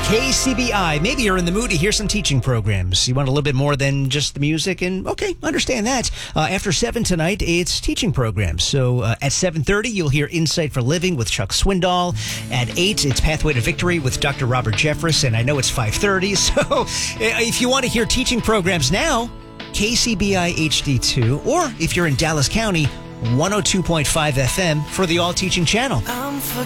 KCBI. Maybe you're in the mood to hear some teaching programs. You want a little bit more than just the music, and okay, understand that. After 7 tonight, it's teaching programs. So at 7:30, you'll hear Insight for Living with Chuck Swindoll. At 8, it's Pathway to Victory with Dr. Robert Jeffress, and I know it's 5:30. So if you want to hear teaching programs now, KCBI HD2, or if you're in Dallas County, 102.5 FM for the All Teaching Channel.